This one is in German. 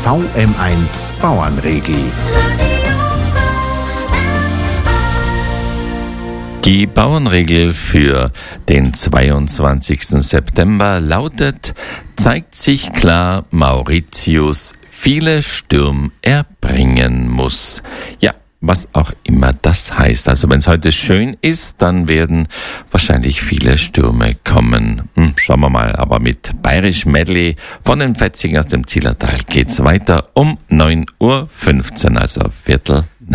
VM1 Bauernregel. Die Bauernregel für den 22. September lautet: zeigt sich klar Mauritius, viele Stürm erbringen muss. Ja, was auch immer das heißt. Also wenn es heute schön ist, dann werden wahrscheinlich viele Stürme kommen. Schauen wir mal, aber mit Bayerisch Medley von den Fetzigen aus dem Zillertal geht's weiter um 9:15 Uhr, also Viertel